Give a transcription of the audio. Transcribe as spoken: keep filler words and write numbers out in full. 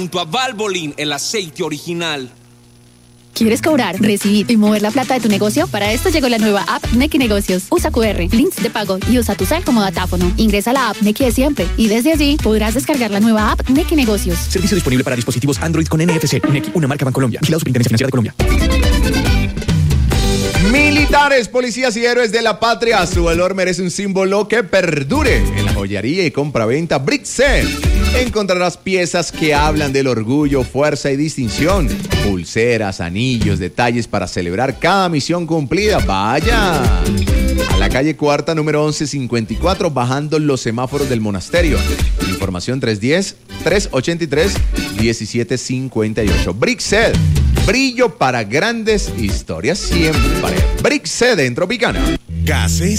Junto a Valvoline, el aceite original. ¿Quieres cobrar, recibir y mover la plata de tu negocio? Para esto llegó la nueva app Nequi Negocios. Usa cu erre, links de pago y usa tu cel como datáfono. Ingresa a la app Nequi de siempre y desde allí podrás descargar la nueva app Nequi Negocios. Servicio disponible para dispositivos Android con N F C. Nequi, una marca Bancolombia. Vigilado Superintendencia Financiera de Colombia. Militares, policías y héroes de la patria, su valor merece un símbolo que perdure. En la joyería y compraventa Brixel encontrarás piezas que hablan del orgullo, fuerza y distinción. Pulseras, anillos, detalles para celebrar cada misión cumplida. ¡Vaya! A la calle Cuarta, número once cincuenta y cuatro, bajando los semáforos del monasterio. Información tres uno cero, tres ocho tres, uno siete cinco ocho. Brixel, brillo para grandes historias siempre. Brixel en Tropicana. Gases